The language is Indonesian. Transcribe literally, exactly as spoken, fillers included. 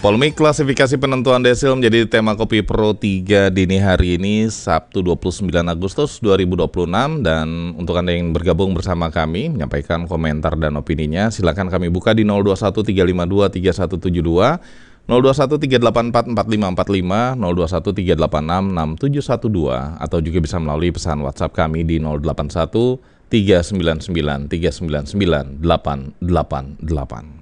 Polemik klasifikasi penentuan desil menjadi tema Kopi Pro tiga dini hari ini Sabtu dua puluh sembilan Agustus dua ribu dua puluh enam. Dan untuk Anda yang bergabung bersama kami menyampaikan komentar dan opininya, silakan kami buka di nol dua satu tiga lima dua tiga satu tujuh dua, nol dua satu tiga delapan empat empat lima empat lima, nol dua satu tiga delapan enam enam tujuh satu dua, atau juga bisa melalui pesan WhatsApp kami di nol delapan satu tiga sembilan sembilan tiga sembilan sembilan delapan delapan delapan.